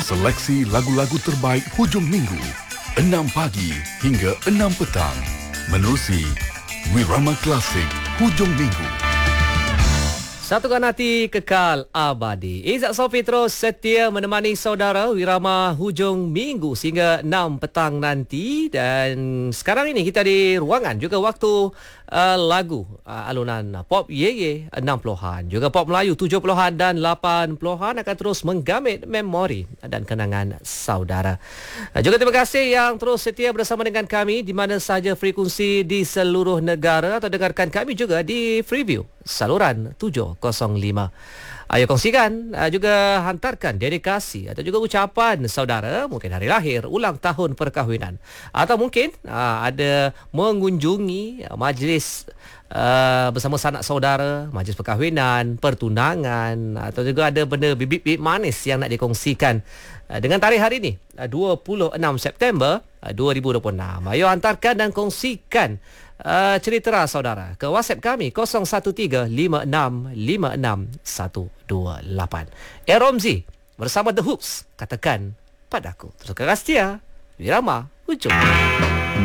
Seleksi lagu-lagu terbaik hujung minggu 6 pagi hingga 6 petang. Menerusi Wirama Klasik hujung minggu. Satukan hati kekal abadi. Izzat Sofi terus setia menemani saudara Wirama hujung minggu sehingga 6 petang nanti. Dan sekarang ini kita di ruangan juga waktu lagu alunan pop ye 60-an, juga pop Melayu 70-an dan 80-an akan terus menggamit memori dan kenangan saudara. Juga terima kasih yang terus setia bersama dengan kami di mana sahaja frekuensi di seluruh negara, atau dengarkan kami juga di Freeview saluran 705. Ayo kongsikan, juga hantarkan dedikasi atau juga ucapan saudara, mungkin hari lahir, ulang tahun perkahwinan, atau mungkin ada mengunjungi majlis bersama sanak saudara, majlis perkahwinan, pertunangan, atau juga ada benda bibit-bibit manis yang nak dikongsikan dengan tarikh hari ini 26 September 2026. Ayo hantarkan dan kongsikan cerita saudara ke WhatsApp kami 0135656128. Romzi bersama The Hoops, katakan padaku. Terus ke Rastia Wirama hujung.